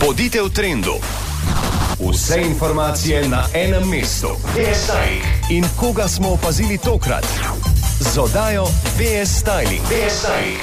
Bodite v trendu. Vse informacije na enem mestu. BS Styling. In koga smo opazili tokrat? Z oddajo BS Styling. BS Styling.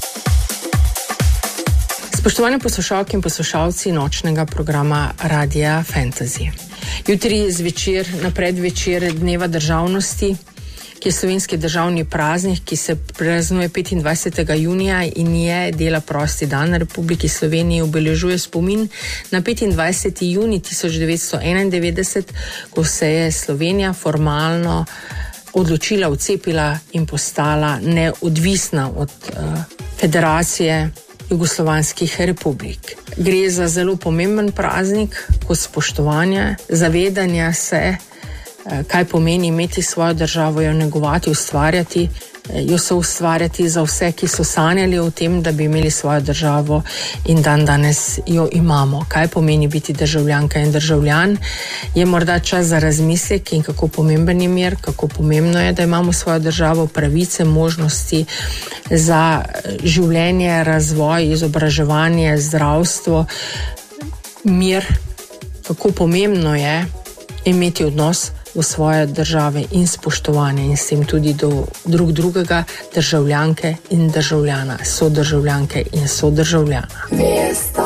Spoštovani poslušalke in poslušalci nočnega programa Radia Fantasy. Jutri zvečer, na predvečer Dneva državnosti, ki je slovenski državni praznik, ki se praznuje 25. junija in je dela prosti dan Republiki Sloveniji, obeležuje spomin na 25. juni 1991, ko se je Slovenija formalno odločila, odcepila in postala neodvisna od federacije jugoslovanskih republik. Gre za zelo pomemben praznik, kot spoštovanje, zavedanja se, kaj pomeni imeti svojo državo, jo negovati, ustvarjati, jo soustvarjati za vse, ki so sanjali o tem, da bi imeli svojo državo in danes jo imamo. Kaj pomeni biti državljanka in državljan, je morda čas za razmislek in kako pomemben je mir, kako pomembno je, da imamo svojo državo, pravice, možnosti za življenje, razvoj, izobraževanje, zdravstvo, mir, kako pomembno je imeti odnos do svoje države in spoštovanje in s tem tudi do drugega, državljanke in državljana, sodržavljanke in sodržavljana.